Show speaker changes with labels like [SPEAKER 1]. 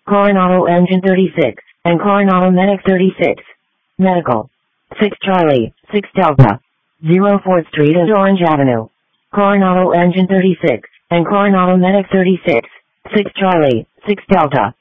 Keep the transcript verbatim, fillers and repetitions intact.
[SPEAKER 1] Coronado Engine thirty-six, and Coronado Medic thirty-six. Medical. six Charlie, six Delta. zero fourth Street and Orange Avenue. Coronado Engine thirty-six, and Coronado Medic thirty-six. six Charlie, six Delta.